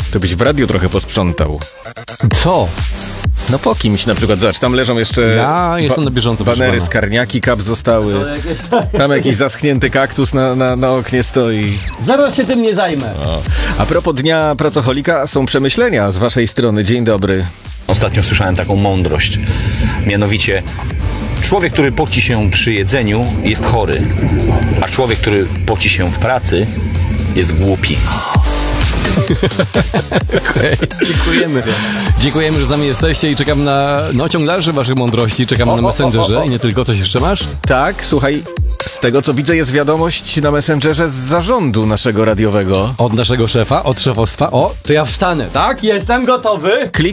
To byś w radiu trochę posprzątał. Co? No po kimś na przykład, zobacz, tam leżą jeszcze Ja jestem na bieżąco. banery, skarniaki, kap zostały. Tam jakiś zaschnięty kaktus na oknie stoi. Zaraz się tym nie zajmę. A propos Dnia Pracocholika, są przemyślenia z waszej strony. Dzień dobry. Ostatnio słyszałem taką mądrość. Mianowicie, człowiek, który poci się przy jedzeniu, jest chory, a człowiek, który poci się w pracy, jest głupi. Dziękujemy. Dziękujemy, że z nami jesteście i czekam na ciąg dalszy waszych mądrości. Czekam na Messengerze i nie tylko. Coś jeszcze masz? Tak, słuchaj, z tego co widzę jest wiadomość na Messengerze z zarządu naszego radiowego. Od naszego szefa, od szefostwa. O, to ja wstanę, tak? Jestem gotowy.